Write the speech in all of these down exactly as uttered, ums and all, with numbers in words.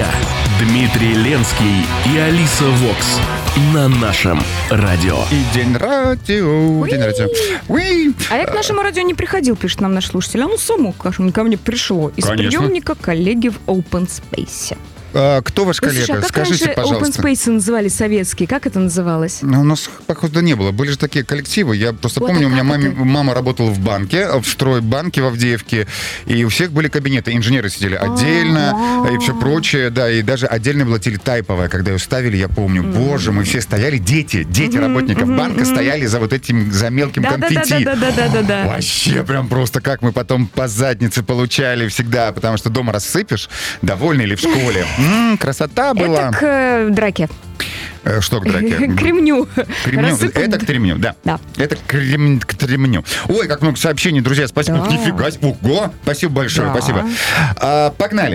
друзья, Дмитрий Ленский и Алиса Вокс на нашем радио. И день радио, Уи. день радио. Уи. А я к нашему радио не приходил, пишет нам наш слушатель. Оно само ко мне пришло из Конечно. приемника коллеги в Open Space. А, кто ваш Ой, коллега? слушай, а как Скажите, раньше пожалуйста. Open Space называли советские? Как это называлось? Ну, у нас, походу, не было. Были же такие коллективы. Я просто Вот, помню, а у меня как маме- это? мама работала в банке, в стройбанке в Авдеевке, и у всех были кабинеты. Инженеры сидели отдельно и все прочее. Да, и даже отдельно была телетайповая. Когда ее ставили, я помню, боже, мы все стояли, дети, дети работников банка стояли за вот этим, за мелким конфетти. Да-да-да-да-да-да-да. Вообще, прям просто как мы потом по заднице получали всегда, потому что дома рассыпешь, довольный или в школе. М, красота была. Это к э, драке. Э, Что к драке? К ремню. К ремню. Рассыпать. Это к ремню, да. Да. Это к, рем- к ремню. Ой, как много сообщений, друзья. Спасибо. Да. Нифига себе. Ого. Спасибо большое. Да. Спасибо. А, погнали.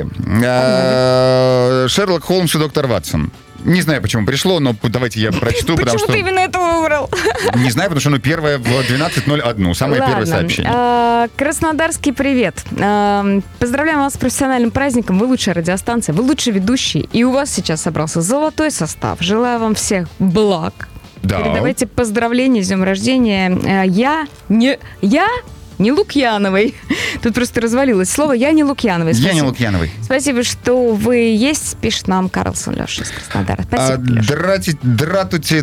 А, Шерлок Холмс и доктор Ватсон. Не знаю, почему пришло, но давайте я прочту, потому Почему что... ты именно это выбрал? Не знаю, потому что оно первое в двенадцать ноль один. Самое Ладно. первое сообщение. А, Краснодарский привет. А, Поздравляем вас с профессиональным праздником. Вы лучшая радиостанция, вы лучший ведущий. И у вас сейчас собрался золотой состав. Желаю вам всех благ. Да. Передавайте поздравления с днем рождения. А, Я не... Я... Не Лукьяновой. Тут просто развалилось слово. Я не Лукьяновой. Я не Спасибо. Лукьяновой. Спасибо, что вы есть, пишет нам Карлсон Леша из Краснодара. А, Спасибо, Леша. драти- Дратуйте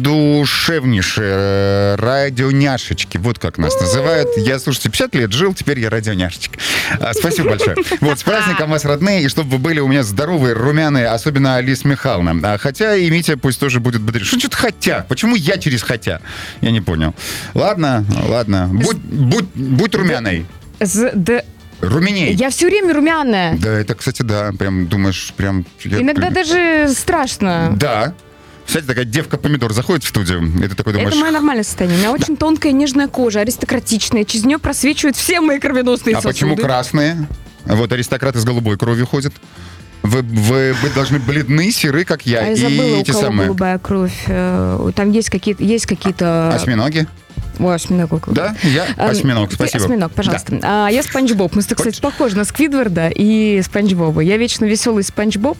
наидушевнейшие радионяшечки. Вот как нас называют. Я, слушайте, пятьдесят лет жил, теперь я радионяшечка. А, Спасибо большое. Вот, с праздником вас, родные, и чтобы вы были у меня здоровые, румяные, особенно Алиса Михайловна. А, Хотя и Митя пусть тоже будет бодрить. Что что-то хотя? Почему я через хотя? Я не понял. Ладно, ладно. Будь, будь, будь румяной. З- д- Румяней. Я все время румяная. Да, это, кстати, да. Прям думаешь, прям... я- Иногда даже страшно. Да. Кстати, такая девка-помидор заходит в студию, и ты такой думаешь... Это мое нормальное состояние. У меня очень тонкая нежная кожа, аристократичная. Через нее просвечивают все мои кровеносные А сосуды. почему красные? Вот аристократы с голубой кровью ходят. Вы, вы, вы должны бледны, серы, как я. А я и забыла, у эти кого самые голубая кровь. Э, Там есть какие-то... Есть какие-то... осьминоги. Ой, осьминог. какой. Да, я А, осьминог, ты спасибо. Осьминог, пожалуйста. А, я Спанч Боб. Мы, кстати, похожи на Сквидварда и Спанч Боба. Я вечно веселый Спанч Боб,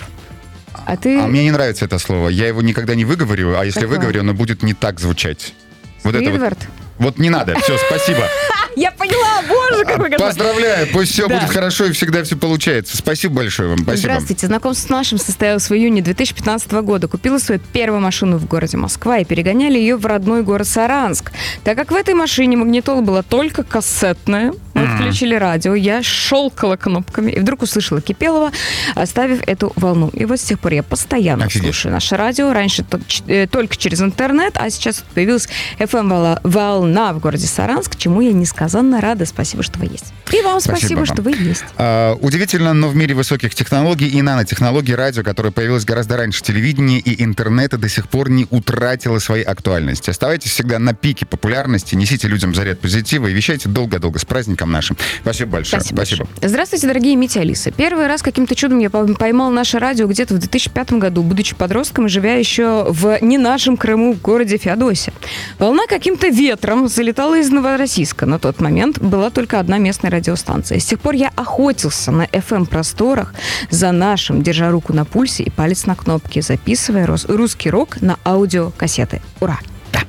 а ты... А мне не нравится это слово. Я его никогда не выговорю, а если Какое? выговорю, оно будет не так звучать. Вот это вот. Сквидвард? Вот не надо. Все, спасибо. Я поняла, боже, какой кошмар. Поздравляю, пусть все Да. будет хорошо и всегда все получается. Спасибо большое вам. Спасибо. Здравствуйте. Знакомство с нашим состоялось в июне две тысячи пятнадцатого года. Купила свою первую машину в городе Москва и перегоняли ее в родной город Саранск. Так как в этой машине магнитола была только кассетная, мы Мгм. включили радио, я щелкала кнопками и вдруг услышала Кипелова, оставив эту волну. И вот с тех пор я постоянно Офигеть. слушаю наше радио. Раньше то- ч- э, только через интернет, а сейчас появилась эф эм-волна в городе Саранск, чему я несказанно рада. Спасибо, что вы есть. И вам Спасибо спасибо, вам. что вы есть. А, удивительно, но в мире высоких технологий и нанотехнологий радио, которое появилось гораздо раньше телевидения и интернета, до сих пор не утратило своей актуальности. Оставайтесь всегда на пике популярности, несите людям заряд позитива и вещайте долго-долго с праздником нашим. Спасибо большое. Спасибо. большое. Здравствуйте, дорогие Митя и Алиса. Первый раз каким-то чудом я пой- поймал наше радио где-то в две тысячи пятом году, будучи подростком и живя еще в не нашем Крыму, в городе Феодосия. Волна каким-то ветром залетала из Новороссийска. На тот момент была только одна местная радиостанция. С тех пор я охотился на эф эм-просторах за нашим, держа руку на пульсе и палец на кнопке, записывая рус- русский рок на аудиокассеты. Ура!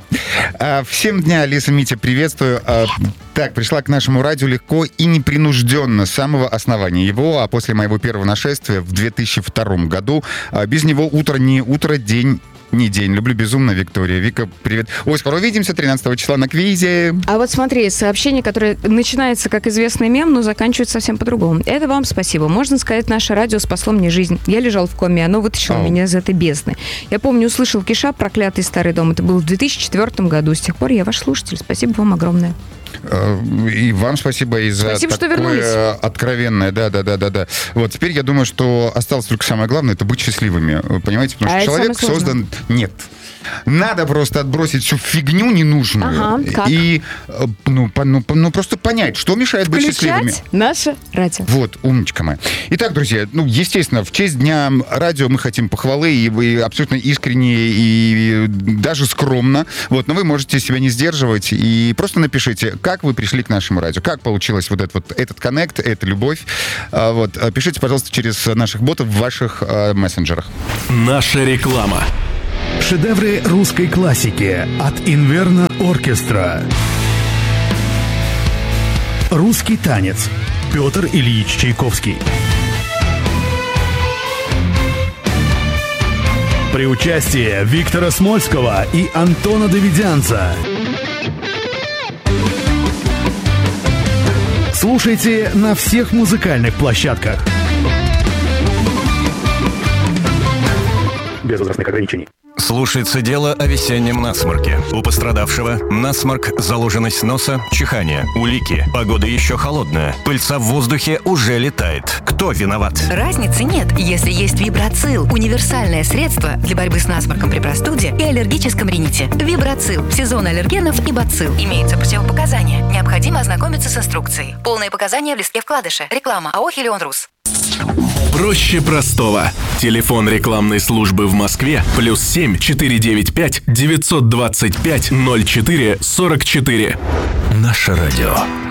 А, Всем дня, Алиса, Митя, приветствую. А, Так, пришла к нашему радио легко и непринужденно с самого основания его, а после моего первого нашествия в две тысячи втором году. а, Без него утро не утро, день не день. Люблю безумно, Виктория. Вика, привет. Ой, скоро увидимся тринадцатого числа на квизе. А вот смотри, сообщение, которое начинается как известный мем, но заканчивается совсем по-другому. Это вам спасибо. Можно сказать, наше радио спасло мне жизнь. Я лежал в коме, оно вытащило Ау. меня из этой бездны. Я помню, услышал Киша, проклятый старый дом. Это было в две тысячи четвёртом году. С тех пор я ваш слушатель. Спасибо вам огромное. Э, И вам спасибо и за Спасибо, что такое вернулись. откровенное. Да, да, да, да, да. Вот теперь я думаю, что осталось только самое главное — это быть счастливыми. Вы понимаете? Потому А что это человек самое сложное. создан... Нет. Надо просто отбросить всю фигню ненужную. Ага, как? И ну, по, ну, ну, просто понять, что мешает быть счастливыми. Включать наше радио. Вот, умничка моя. Итак, друзья, ну, естественно, в честь Дня радио мы хотим похвалы, и вы абсолютно искренне и даже скромно. Вот, но вы можете себя не сдерживать и просто напишите, как вы пришли к нашему радио, как получилось вот этот вот этот коннект, эта любовь. Вот, пишите, пожалуйста, через наших ботов в ваших э, мессенджерах. Наша реклама. Шедевры русской классики от Инверно Оркестра. Русский танец. Петр Ильич Чайковский. При участии Виктора Смольского и Антона Давидянца. Слушайте на всех музыкальных площадках. Без возрастных ограничений. Слушается дело о весеннем насморке. У пострадавшего насморк, заложенность носа, чихание, улики. Погода еще холодная. Пыльца в воздухе уже летает. Кто виноват? Разницы нет, если есть Вибрацил. Универсальное средство для борьбы с насморком при простуде и аллергическом рините. Вибрацил. Сезон аллергенов и бацилл. Имеются противопоказания. Необходимо ознакомиться с инструкцией. Полные показания в листке вкладыша. Реклама АО «Хелион Рус». Проще простого. Телефон рекламной службы в Москве плюс семь четыре девять пять девятьсот двадцать пять ноль четыре сорок четыре. Наше радио.